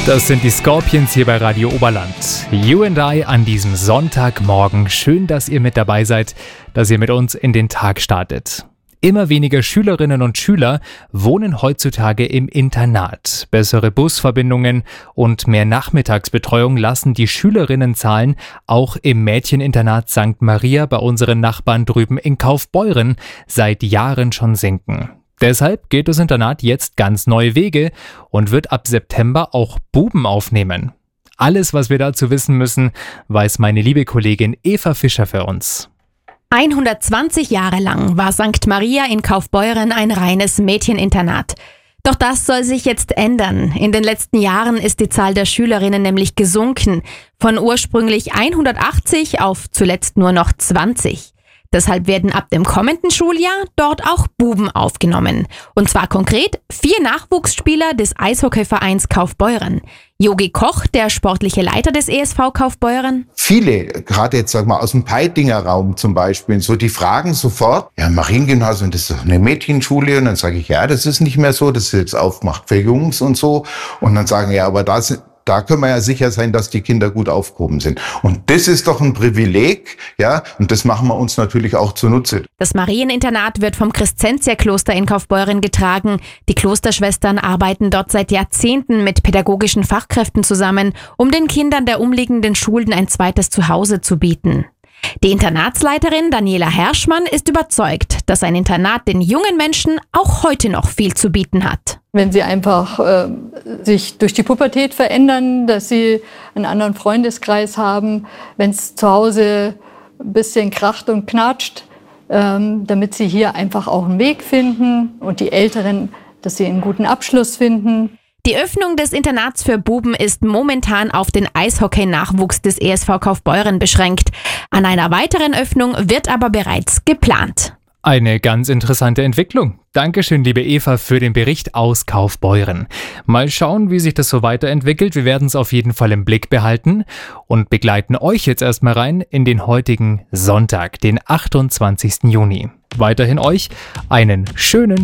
Das sind die Scorpions hier bei Radio Oberland. You and I an diesem Sonntagmorgen. Schön, dass ihr mit dabei seid, dass ihr mit uns in den Tag startet. Immer weniger Schülerinnen und Schüler wohnen heutzutage im Internat. Bessere Busverbindungen und mehr Nachmittagsbetreuung lassen die Schülerinnenzahlen auch im Mädcheninternat St. Maria bei unseren Nachbarn drüben in Kaufbeuren seit Jahren schon sinken. Deshalb geht das Internat jetzt ganz neue Wege und wird ab September auch Buben aufnehmen. Alles, was wir dazu wissen müssen, weiß meine liebe Kollegin Eva Fischer für uns. 120 Jahre lang war St. Maria in Kaufbeuren ein reines Mädcheninternat. Doch das soll sich jetzt ändern. In den letzten Jahren ist die Zahl der Schülerinnen nämlich gesunken. Von ursprünglich 180 auf zuletzt nur noch 20. Deshalb werden ab dem kommenden Schuljahr dort auch Buben aufgenommen. Und zwar konkret 4 Nachwuchsspieler des Eishockeyvereins Kaufbeuren. Jogi Koch, der sportliche Leiter des ESV Kaufbeuren. Viele, gerade jetzt sag mal aus dem Peitinger Raum zum Beispiel, so die fragen sofort, ja, Mariengymnasium, das ist doch eine Mädchenschule. Und dann sage ich, ja, das ist nicht mehr so, das ist jetzt aufgemacht für Jungs und so. Und dann sagen, ja, aber da können wir ja sicher sein, dass die Kinder gut aufgehoben sind. Und das ist doch ein Privileg, ja, und das machen wir uns natürlich auch zunutze. Das Marieninternat wird vom Crescentia-Kloster in Kaufbeuren getragen. Die Klosterschwestern arbeiten dort seit Jahrzehnten mit pädagogischen Fachkräften zusammen, um den Kindern der umliegenden Schulen ein zweites Zuhause zu bieten. Die Internatsleiterin Daniela Herschmann ist überzeugt, dass ein Internat den jungen Menschen auch heute noch viel zu bieten hat. Wenn sie einfach sich durch die Pubertät verändern, dass sie einen anderen Freundeskreis haben, wenn es zu Hause ein bisschen kracht und knatscht, damit sie hier einfach auch einen Weg finden und die Älteren, dass sie einen guten Abschluss finden. Die Öffnung des Internats für Buben ist momentan auf den Eishockey-Nachwuchs des ESV Kaufbeuren beschränkt. An einer weiteren Öffnung wird aber bereits geplant. Eine ganz interessante Entwicklung. Dankeschön, liebe Eva, für den Bericht aus Kaufbeuren. Mal schauen, wie sich das so weiterentwickelt. Wir werden es auf jeden Fall im Blick behalten und begleiten euch jetzt erstmal rein in den heutigen Sonntag, den 28. Juni. Weiterhin euch einen schönen